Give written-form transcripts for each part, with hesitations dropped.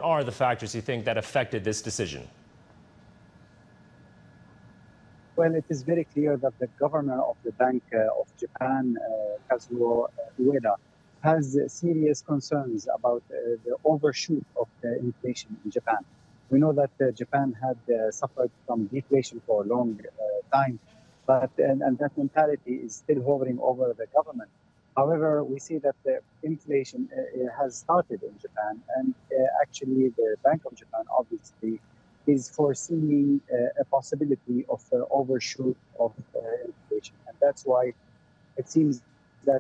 are the factors you think that affected this decision? Well, it is very clear that the governor of the Bank of Japan, Kazuo Ueda, has serious concerns about the overshoot of the inflation in Japan. We know that Japan had suffered from deflation for a long time, and that mentality is still hovering over the government. However, we see that the inflation has started in Japan, and actually the Bank of Japan obviously is foreseeing a possibility of overshoot of inflation. And that's why it seems that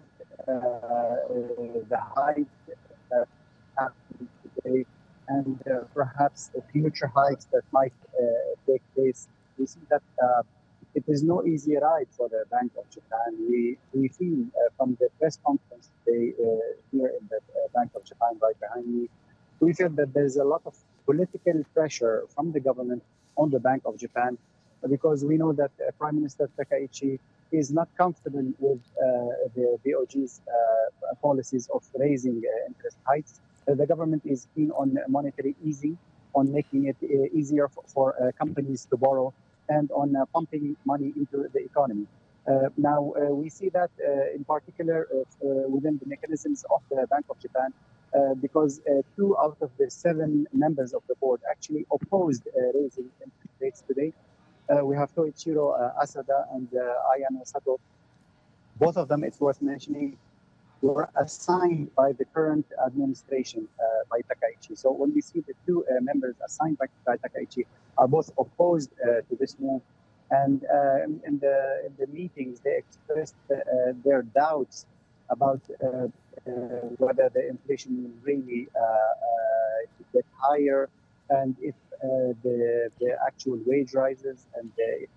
the hike that happened today and perhaps the future hikes that might take place, we see that it is no easy ride for the Bank of Japan. We feel from the press conference today here in the Bank of Japan right behind me, we feel that there's a lot of political pressure from the government on the Bank of Japan, because we know that Prime Minister Takaichi is not comfortable with the BOJ's policies of raising interest hikes. The government is keen on monetary easing, on making it easier for companies to borrow, and on pumping money into the economy. Now, we see that in particular within the mechanisms of the Bank of Japan, because 2 out of the 7 members of the board actually opposed raising interest rates today. We have Toichiro Asada and Ayano Sato. Both of them, it's worth mentioning, were assigned by the current administration by Takaichi. So when we see the 2 members assigned by Takaichi are both opposed to this move, and in the meetings they expressed their doubts about whether the inflation will really get higher, and if the actual wage rises, and if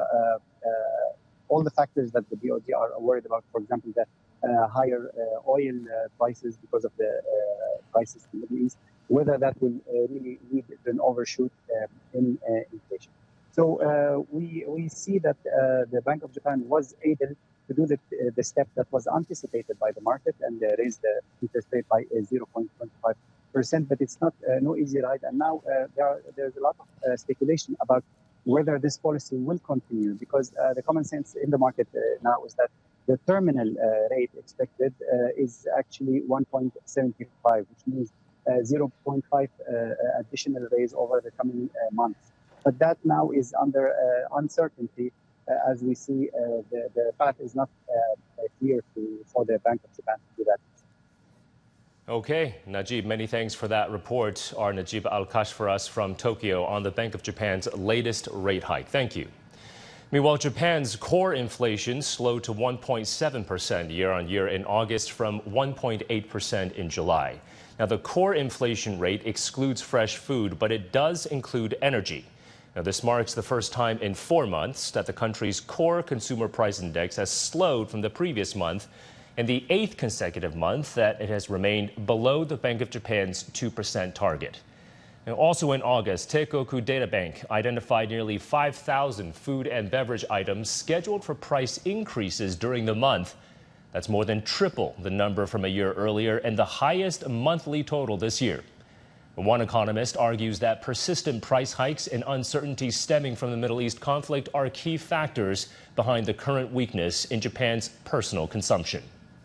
all the factors that the BOJ are worried about, for example, the higher oil prices because of the crisis in the Middle East, whether that will really lead to an overshoot in inflation. So we see that the Bank of Japan was able to do the step that was anticipated by the market and raise the interest rate by 0.25%, but it's not no easy ride. And now there's a lot of speculation about whether this policy will continue, because the common sense in the market now is that the terminal rate expected is actually 1.75, which means 0.5 additional raise over the coming months. But that now is under uncertainty, as we see the path is not clear for the Bank of Japan to do that. Okay, Najib, many thanks for that report. Our Najib Al-Kash for us from Tokyo on the Bank of Japan's latest rate hike. Thank you. Meanwhile, Japan's core inflation slowed to 1.7% year-on-year in August from 1.8% in July. Now, the core inflation rate excludes fresh food, but it does include energy. Now, this marks the first time in 4 months that the country's core consumer price index has slowed from the previous month, and the 8th consecutive month that it has remained below the Bank of Japan's 2% target. Now, also in August, Teikoku Data Bank identified nearly 5,000 food and beverage items scheduled for price increases during the month. That's more than triple the number from a year earlier and the highest monthly total this year. One economist argues that persistent price hikes and uncertainty stemming from the Middle East conflict are key factors behind the current weakness in Japan's personal consumption.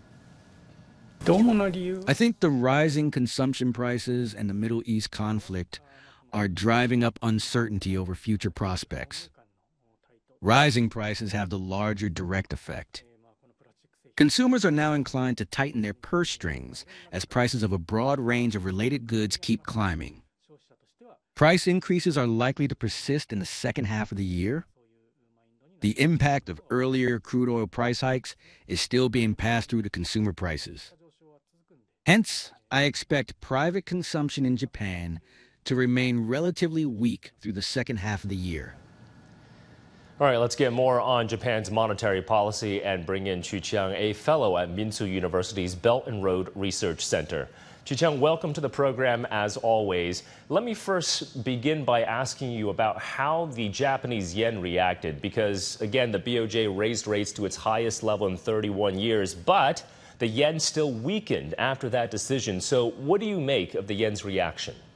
I think the rising consumption prices and the Middle East conflict are driving up uncertainty over future prospects. Rising prices have the larger direct effect. Consumers are now inclined to tighten their purse strings as prices of a broad range of related goods keep climbing. Price increases are likely to persist in the second half of the year. The impact of earlier crude oil price hikes is still being passed through to consumer prices. Hence, I expect private consumption in Japan to remain relatively weak through the second half of the year. All right, let's get more on Japan's monetary policy and bring in Chu Chiang, a fellow at Minsu University's Belt and Road Research Center. Chu Chiang, welcome to the program as always. Let me first begin by asking you about how the Japanese yen reacted, because again, the BOJ raised rates to its highest level in 31 years, but the yen still weakened after that decision. So what do you make of the yen's reaction?